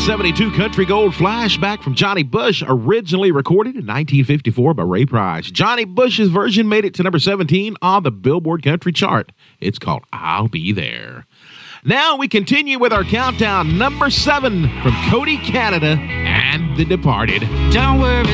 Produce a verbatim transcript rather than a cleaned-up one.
seventy-two Country Gold flashback from Johnny Bush, originally recorded in nineteen fifty-four by Ray Price. Johnny Bush's version made it to number seventeen on the Billboard Country chart. It's called I'll Be There. Now we continue with our countdown. Number seven from Cody Canada and The Departed. Don't worry,